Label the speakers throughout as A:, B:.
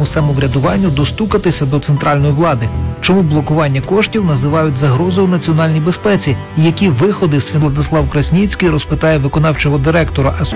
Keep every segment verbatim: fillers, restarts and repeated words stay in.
A: місцевому самоврядуванню достукатися до центральної влади? Чому блокування коштів називають загрозою національній безпеці? І які виходи з Владислав Красніцький розпитає виконавчого директора АСУ.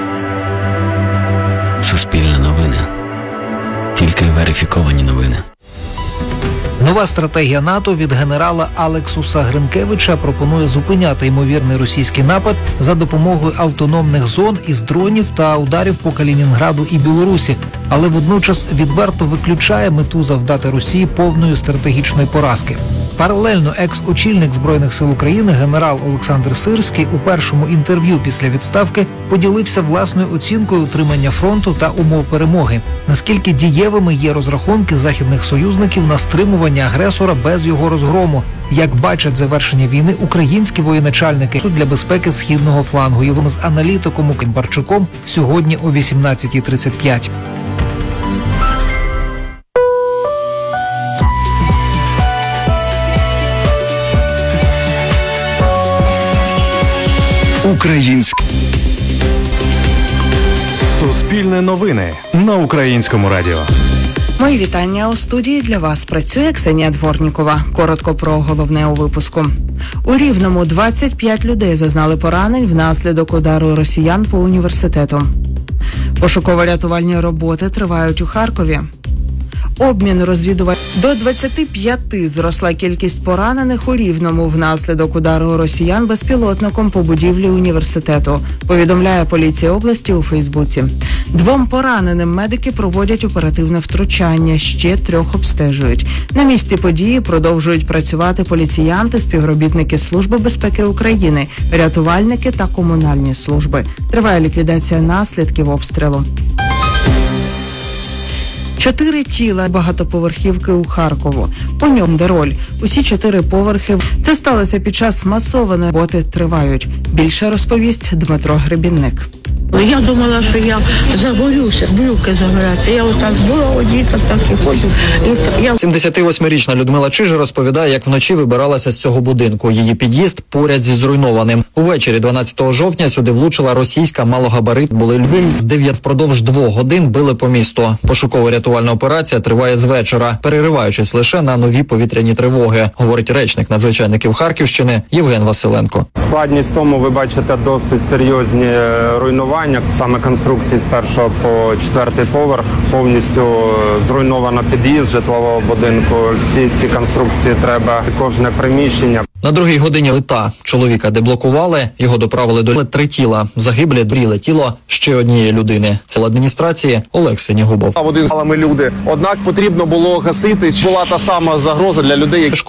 B: Суспільне новини. Тільки верифіковані новини.
A: Нова стратегія НАТО від генерала Алексуса Гринкевича пропонує зупиняти ймовірний російський напад за допомогою автономних зон із дронів та ударів по Калінінграду і Білорусі, але водночас відверто виключає мету завдати Росії повної стратегічної поразки. Паралельно екс-очільник Збройних сил України генерал Олександр Сирський у першому інтерв'ю після відставки поділився власною оцінкою утримання фронту та умов перемоги. Наскільки дієвими є розрахунки західних союзників на стримування агресора без його розгрому? Як бачать завершення війни українські воєначальники для безпеки східного флангу? Його з аналітиком Кимбарчуком сьогодні о вісімнадцятій тридцять п'ять.
C: Українське Суспільне новини на Українському радіо.
D: Мої вітання. У студії для вас працює Ксенія Дворнікова. Коротко про головне у випуску. У Рівному двадцять п'ять людей зазнали поранень внаслідок удару росіян по університету. Пошуково-рятувальні роботи тривають у Харкові. Обмін розвідувань. До двадцяти п'яти зросла кількість поранених у Рівному внаслідок удару росіян безпілотником по будівлі університету, повідомляє поліція області у Фейсбуці. Двом пораненим медики проводять оперативне втручання, ще трьох обстежують. На місці події продовжують працювати поліціянти, співробітники Служби безпеки України, рятувальники та комунальні служби. Триває ліквідація наслідків обстрілу. Чотири тіла багатоповерхівки у Харкову. По ньому де роль. Усі чотири поверхи. Це сталося під час масованої роботи тривають. Більше розповість Дмитро Гребінник.
E: Я думала, що я загорюся, брюки загоряться. Я отак була одіта, так і ходжу. І я...
F: сімдесятивосьмирічна Людмила Чиж розповідає, як вночі вибиралася з цього будинку. Її під'їзд поряд зі зруйнованим. Увечері дванадцятого жовтня сюди влучила російська малогабарит. Були льви з дев'ять впродовж двох годин били по місту. Пошуково-рятувальна операція триває з вечора, перериваючись лише на нові повітряні тривоги, говорить речник надзвичайників Харківщини Євген Василенко.
G: Складність в тому, ви бачите, досить серйозні руйнування. Саме конструкції з першого по четвертий поверх, повністю зруйновано під'їзд житлового будинку. Всі ці конструкції треба, кожне приміщення.
F: На другій годині лита чоловіка деблокували, його доправили до три тіла. Загиблі дріле тіло ще однієї людини. Це адміністрації Олег Синігубов.
H: В один з люди. Однак потрібно було гасити. Була та сама загроза для людей, які...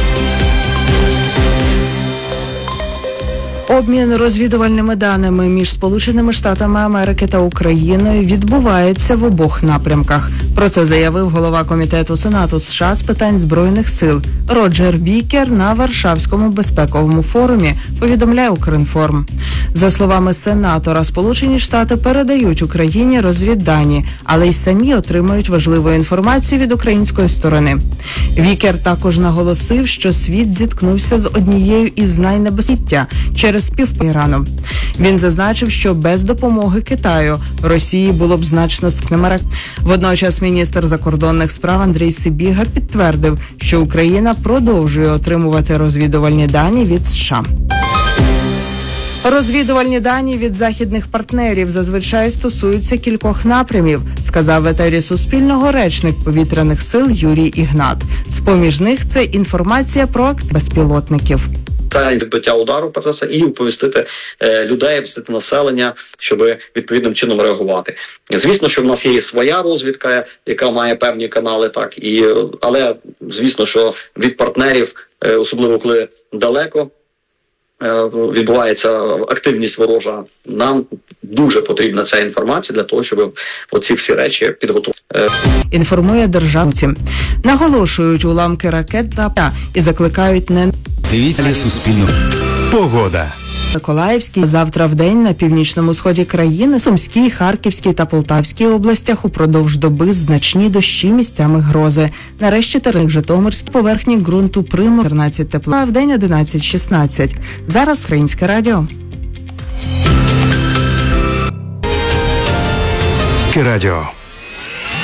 D: Обмін розвідувальними даними між Сполученими Штатами Америки та Україною відбувається в обох напрямках. Про це заявив голова комітету Сенату США з питань Збройних сил Роджер Вікер на Варшавському безпековому форумі, повідомляє Укрінформ. За словами сенатора, Сполучені Штати передають Україні розвіддані, але й самі отримують важливу інформацію від української сторони. Вікер також наголосив, що світ зіткнувся з однією із найнебезпечніших через співпрацю Ірану. Він зазначив, що без допомоги Китаю Росії було б значно складніше. Водночас міністр закордонних справ Андрій Сибіга підтвердив, що Україна продовжує отримувати розвідувальні дані від США. Розвідувальні дані від західних партнерів зазвичай стосуються кількох напрямів, сказав в етері Суспільного речник повітряних сил Юрій Ігнат. З-поміж них це інформація про акт безпілотників.
I: Це відбиття удару, перш за все, і оповістити е, людей, оповістити населення, щоб відповідним чином реагувати. Звісно, що в нас є своя розвідка, яка має певні канали, так і але звісно, що від партнерів, е, особливо коли далеко е, відбувається активність ворожа, нам дуже потрібна ця інформація для того, щоб оці всі речі підготувати. Е.
D: Інформує державці. Наголошують уламки ракет та і закликають не
C: Дивіться Суспільне. Погода.
D: Миколаївській завтра вдень на північному сході країни, Сумській, Харківській та Полтавській областях упродовж доби значні дощі, місцями грози. Нарешті терен Житомирській поверхні ґрунту приму чотирнадцять тепла, а вдень одинадцять шістнадцять. Зараз Українське радіо.
C: Радіо.